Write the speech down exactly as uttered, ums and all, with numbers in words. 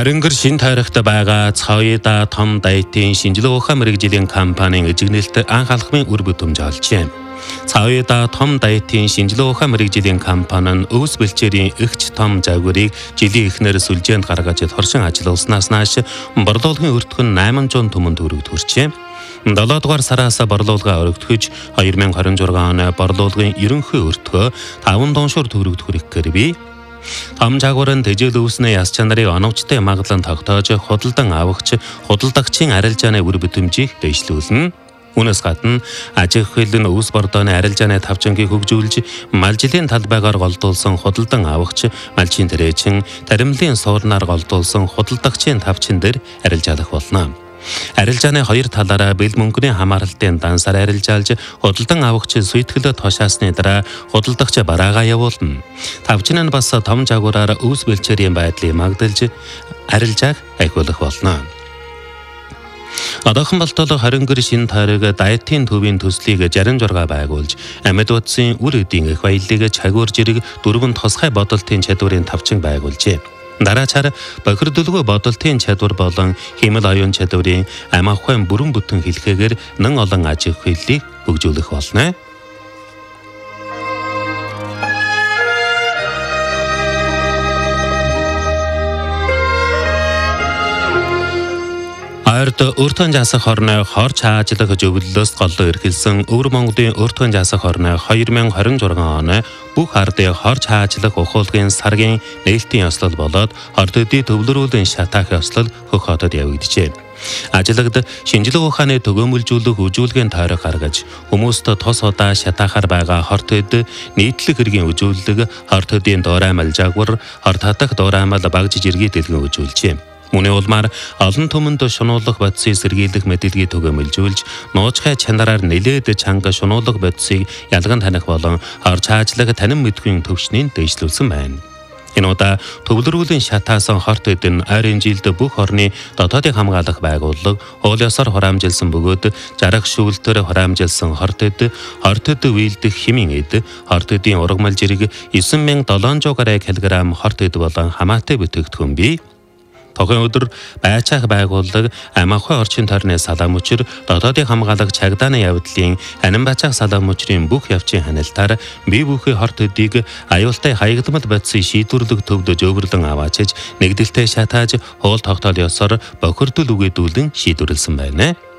Харингэр шин тойрогт байгаа Цавьяда том дайтын шинжилгээ ухаан мэрэгжлийн компанийн эзэгнэлт анх алхмын үр бүтээмж олжээ. Цавьяда том дайтын шинжилгээ ухаан мэрэгжлийн компани нь өвс бэлчээрийн эгч том загварыг жилийн эхнэр сүлжээнд гаргаж хоршин ажиллуулснаас нааш борлуулгын өртгөн найманжуун түмэн төгрөг төрчээ. долоо дугаар сараас борлуулга өргөтгөж хоёр мянга хорин зургаан оны борлуулгын ерөнхий өртгөө таван дуншуур төгрөг хүрэхээр бий. Том загварын тэжээл өвснээ яс чанарыг оновчтой магадлан тогтоож худалдан авахч худалдагчийн арилжааны үр бүтээмжийг дэвшлүүлнэ. Үүнээс гадна аж ахуй хэл нь өвс бордооны арилжааны тавчингийг хөгжүүлж малжилийн талбайгаар голдуулсан худалдан авахч малчин тэрээчин таримлын суурнаар голдуулсан худалдагчийн тавчин дээр арилжаалах болно. Арилжааны хоёр талаараа бэл мөнгөний хамааралтын дансаар арилжаалж худалдан авахч сүйтгэл тушаасны дараа худалдагч бараагаа явуулна. Тавчин нь бас том загвараар өвс бэлчээрийн байдлыг магдалж арилжааг ахиулах болно. Одоохон болтол харингэр шин тойрог дайтын төвийн төслийг шестьдесят шесть байгуулж амьд утсын үр эдийн эх баялаг чагвар жирэг дөрвөн тусгай бодолтын чадварын тавчин байгуулжээ. Дараачаар бохир дөлгөө бодолтын чадвар болон хэмэл оюун чадварын ам ахуйн бүрэн бүтэн хэлхээгээр нэн олон аж ахуй хэллийг хөгжүүлэх болно. Ойрд өртөн жасах хорны хор чаачлах зөвлөлөөс голлоо эрхэлсэн Өвөр Монголын өртөн жасах хорны хоёр мянга хорин зургаан оны бүх ардын хор чаачлах ухуулгын саргийн нээлтийн ёслол болоод хорд төдий төвлөрүүлэн шатаах ёслол хөх хотод явагджээ. Ажлагд шинжилгээ ухааны төгөөмөлжүүлэх үжүүлгийн тойрог гаргаж хүмүүст тос удаа шатаахаар байгаа хорт төд нийтлэг хэргийн үжүүлэг хорт төдийн дуураймал жагвар хорт хатах дуураймал багж жиргээ дэлгэн үжүүлжээ. Үүний улмаар олон түмэнд шунуулах бодисыг сэргийлэх мэдээллийг төгөөмөлжүүлж нуучхай чанараар нэлээд чанга шунуулах бодисыг ялган таних болон хор чаачлаг танин мэдхийн төвчнийг дэвшлүүлсэн байна. Энэ удаа төвлөрүүлийн шатаасан хорт эдэн ойрын жилд бүх орны дотоодыг хамгаалах байгууллага уул ёсоор хураамжилсан бөгөөд жаргах шүүлтээр хураамжилсан хорт эд, хорт эд үйлдэх хэмийн эд, хорт эдийн ургамал жирэг девять мянга седемсот килограмм хорт эд болон хамаатай бүтээгдэхүүн бий. Тохон өдөр байцаах байгууллага ам ахуй орчин тойрны салаам учир дотоодыг хамгаалах чагдааны явдлын анин байцаах салаам учрын бүх явцын хяналтаар бие бүхий хорт эдийг аюултай хаягдмал бодисыг шийдвэрлэх төвд жөөгрлөн аваачиж нэгдэлтэй шатааж хуул тогтоол ёсоор бохирдол үгээдүүлэн шийдвэрлсэн байна.